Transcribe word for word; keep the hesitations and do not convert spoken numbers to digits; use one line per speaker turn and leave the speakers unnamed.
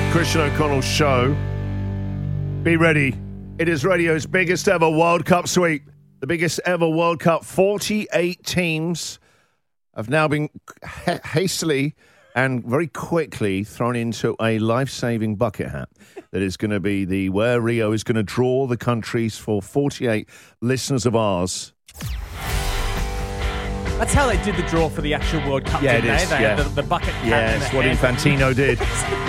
Christian O'Connell Show. Be ready. It is radio's biggest ever World Cup sweep. The biggest ever World Cup. forty-eight teams have now been ha- hastily and very quickly thrown into a life-saving bucket hat. That is going to be the where Rio is going to draw the countries for forty-eight listeners of ours.
That's how they did the draw for the actual World Cup,
yeah,
didn't
it
they?
is,
They
yeah.
had the, the bucket cap.
Yeah, it's what Infantino did.